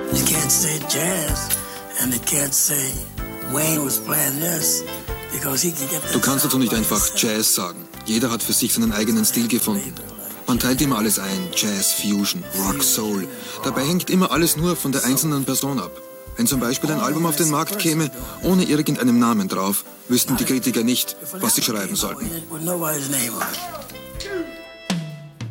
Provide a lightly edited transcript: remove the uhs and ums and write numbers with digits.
You can't say jazz and you can't say Wayne was playing this because he can get that. Du kannst also nicht einfach Jazz sagen. Jeder hat für sich seinen eigenen Stil gefunden. Man teilt immer alles ein, Jazz, Fusion, Rock, Soul. Dabei hängt immer alles nur von der einzelnen Person ab. Wenn zum Beispiel ein Album auf den Markt käme, ohne irgendeinem Namen drauf, wüssten die Kritiker nicht, was sie schreiben sollten. With nobody's name on it.